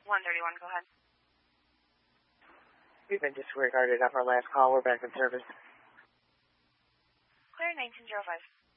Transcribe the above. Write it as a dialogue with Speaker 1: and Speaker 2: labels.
Speaker 1: 131, go ahead.
Speaker 2: We've been disregarded of our last call. We're back in service.
Speaker 1: Clear 1905.